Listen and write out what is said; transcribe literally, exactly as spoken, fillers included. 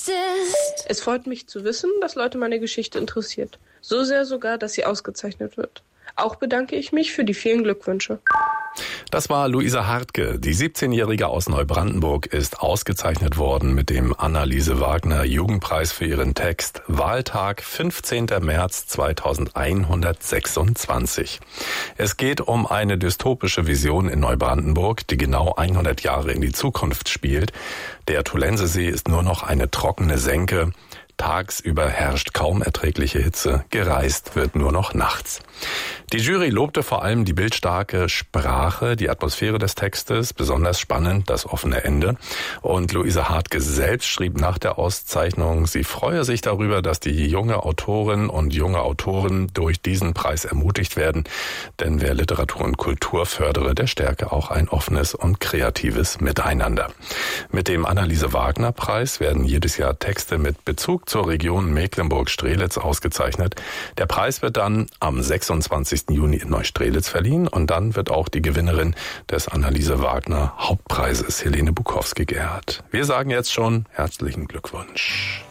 Es freut mich zu wissen, dass Leute meine Geschichte interessiert. So sehr sogar, dass sie ausgezeichnet wird. Auch bedanke ich mich für die vielen Glückwünsche. Das war Luisa Hartke. Die siebzehnjährige aus Neubrandenburg ist ausgezeichnet worden mit dem Anneliese Wagner Jugendpreis für ihren Text Wahltag, fünfzehnter März zweitausendeinhundertsechsundzwanzig. Es geht um eine dystopische Vision in Neubrandenburg, die genau hundert Jahre in die Zukunft spielt. Der Tolensesee ist nur noch eine trockene Senke. Tagsüber herrscht kaum erträgliche Hitze, gereist wird nur noch nachts. Die Jury lobte vor allem die bildstarke Sprache, die Atmosphäre des Textes, besonders spannend das offene Ende. Und Luisa Hartke selbst schrieb nach der Auszeichnung, sie freue sich darüber, dass die junge Autorin und junge Autoren durch diesen Preis ermutigt werden. Denn wer Literatur und Kultur fördere, der stärke auch ein offenes und kreatives Miteinander. Mit dem Anneliese Wagner Preis werden jedes Jahr Texte mit Bezug zur Region Mecklenburg-Strelitz ausgezeichnet. Der Preis wird dann am sechsundzwanzigsten Juni in Neustrelitz verliehen und dann wird auch die Gewinnerin des Anneliese Wagner Hauptpreises, Helene Bukowski, geehrt. Wir sagen jetzt schon herzlichen Glückwunsch.